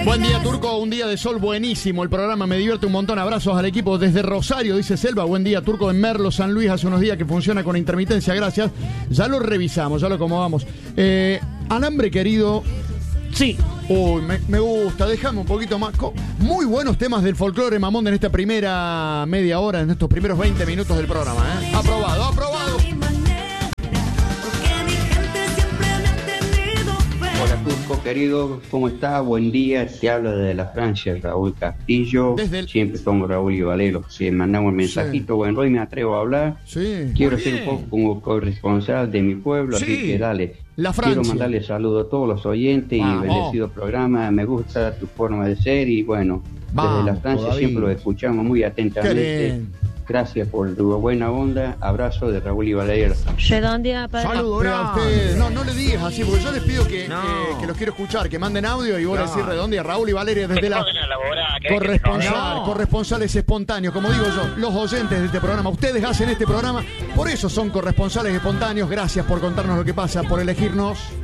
Buen día, Turco, un día de sol buenísimo. El programa me divierte un montón. Abrazos al equipo desde Rosario, dice Selva. Buen día, Turco, en Merlo, San Luis, hace unos días que funciona con intermitencia. Gracias. Ya lo revisamos, ya lo acomodamos. Alambre querido. Sí. Uy, me gusta, déjame un poquito más. Muy buenos temas del folclore mamón en esta primera media hora, en estos primeros 20 minutos del programa, ¿eh? Aprobado, aprobado. Hola Turco querido, ¿cómo estás? Buen día, te hablo desde la Francia, Raúl Castillo. Siempre pongo Raúl y Valero, si mandamos un mensajito, sí. Bueno, hoy me atrevo a hablar. Sí. Quiero ser un poco como corresponsal de mi pueblo, sí. Así que dale. La Francia. Quiero mandarle saludos a todos los oyentes y bendecido programa. Me gusta tu forma de ser y bueno, desde la Francia David. Siempre lo escuchamos muy atentamente. Gracias por tu buena onda. Abrazo de Raúl y Valero. Redondea para saludos a ustedes. No le digas así, porque yo les pido que los quiero escuchar, que manden audio y vos decís redondea. Raúl y Valeria desde la corresponsales espontáneos, como digo yo, los oyentes de este programa. Ustedes hacen este programa, por eso son corresponsales espontáneos. Gracias por contarnos lo que pasa, por elegirnos.